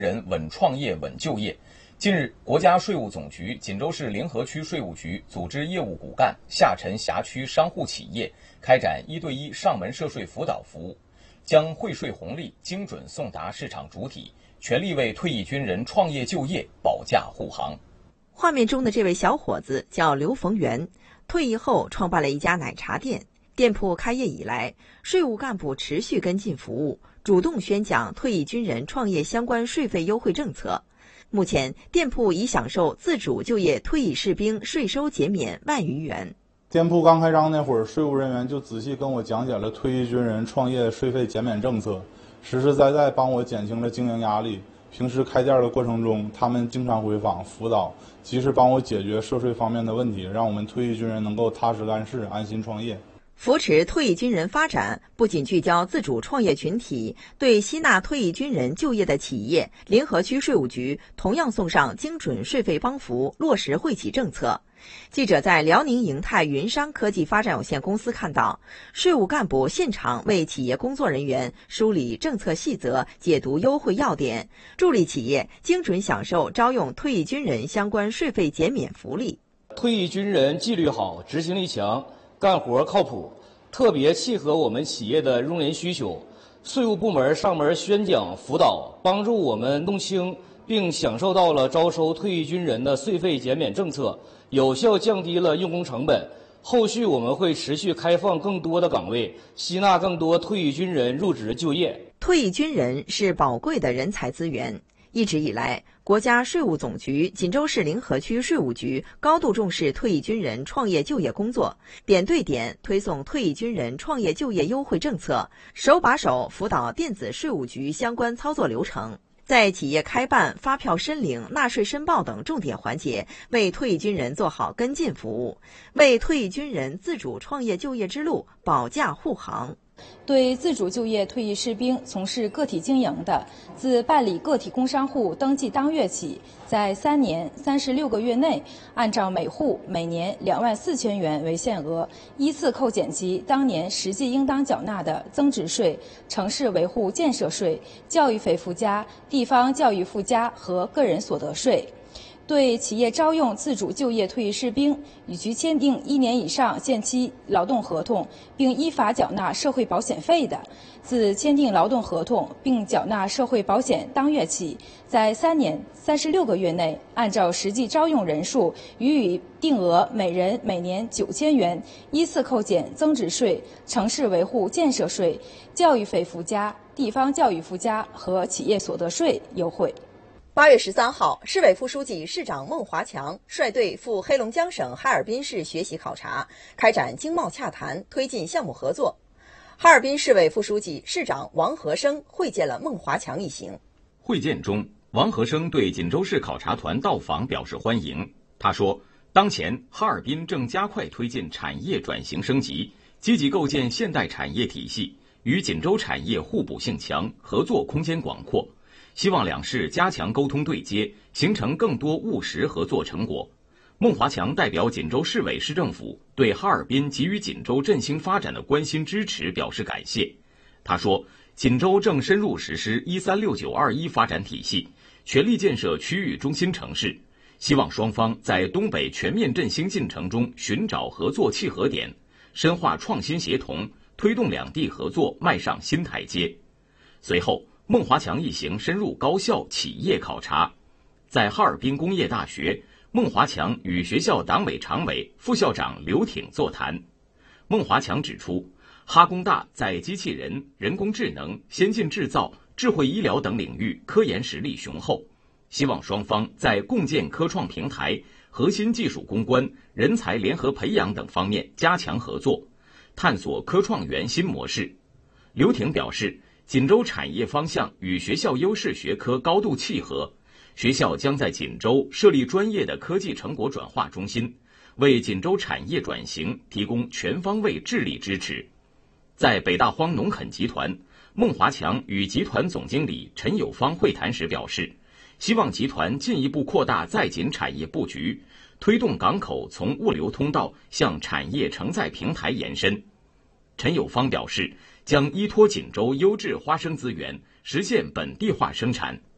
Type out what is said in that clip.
人稳创业稳就业。近日，国家税务总局锦州市临河区税务局组织业务骨干下沉辖区商户企业开展1对1上门涉税辅导服务，将汇税红利精准送达市场主体，全力为退役军人创业就业保驾护航。 画面中的这位小伙子叫刘逢元，退役后创办了一家奶茶店。店铺开业以来，税务干部持续跟进服务，主动宣讲退役军人创业相关税费优惠政策。目前，店铺已享受自主就业退役士兵税收减免1万余元。 店铺刚开张那会儿，税务人员就仔细跟我讲解了退役军人创业税费减免政策，实实在在帮我减轻了经营压力。平时开店的过程中，他们经常回访辅导，及时帮我解决涉税方面的问题，让我们退役军人能够踏实干事，安心创业。 扶持退役军人发展，不仅聚焦自主创业群体，对吸纳退役军人就业的企业，临河区税务局同样送上精准税费帮扶，落实惠企政策。记者在辽宁盈泰云商科技发展有限公司看到，税务干部现场为企业工作人员梳理政策细则，解读优惠要点，助力企业精准享受招用退役军人相关税费减免福利。 退役军人纪律好，执行力强，干活靠谱，特别契合我们企业的用人需求。税务部门上门宣讲辅导，帮助我们弄清并享受到了招收退役军人的税费减免政策，有效降低了用工成本。后续我们会持续开放更多的岗位，吸纳更多退役军人入职就业。 退役军人是宝贵的人才资源。一直以来，国家税务总局锦州市临河区税务局高度重视退役军人创业就业工作，点对点推送退役军人创业就业优惠政策，手把手辅导电子税务局相关操作流程，在企业开办、发票申领、纳税申报等重点环节，为退役军人做好跟进服务，为退役军人自主创业就业之路保驾护航。 对自主就业退役士兵从事个体经营的，自办理个体工商户登记当月起，在3年36个月内，按照每户每年24000元为限额，依次扣减其当年实际应当缴纳的增值税、城市维护建设税、教育费附加、地方教育附加和个人所得税。对企业招用自主就业退役士兵，与其签订1年以上限期劳动合同，并依法缴纳社会保险费的，自签订劳动合同并缴纳社会保险当月起，在3年36个月内，按照实际招用人数予以定额每人每年9000元，依次扣减增值税、城市维护建设税、教育费附加、地方教育附加和企业所得税优惠。 8月13号，市委副书记、市长孟华强率队赴黑龙江省哈尔滨市学习考察，开展经贸洽谈，推进项目合作。哈尔滨市委副书记、市长王和生会见了孟华强一行。 会见中，王和生对锦州市考察团到访表示欢迎。他说，当前哈尔滨正加快推进产业转型升级，积极构建现代产业体系，与锦州产业互补性强，合作空间广阔。希望两市加强沟通对接，形成更多务实合作成果。孟华强代表锦州市委市政府对哈尔滨给予锦州振兴发展的关心支持表示感谢。他说，锦州正深入实施136921发展体系，全力建设区域中心城市，希望双方在东北全面振兴进程中寻找合作契合点，深化创新协同，推动两地合作迈上新台阶。随后，孟华强一行深入高校企业考察，在哈尔滨工业大学，孟华强与学校党委常委、副校长刘挺座谈。孟华强指出，哈工大在机器人、人工智能、先进制造、智慧医疗等领域科研实力雄厚，希望双方在共建科创平台、核心技术攻关、人才联合培养等方面加强合作，探索科创园新模式。刘挺表示，锦州产业方向与学校优势学科高度契合，学校将在锦州设立专业的科技成果转化中心，为锦州产业转型提供全方位智力支持。在北大荒农垦集团，孟华强与集团总经理陈友芳会谈时表示，希望集团进一步扩大在锦产业布局，推动港口从物流通道向产业承载平台延伸。陈友芳表示，将依托锦州优质花生资源，实现本地化生产。